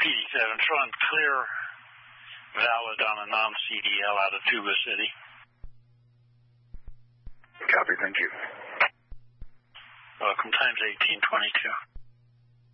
PD7 front clear, valid on a non-CDL out of Tuba City. Copy, thank you. Welcome, time's 18:22.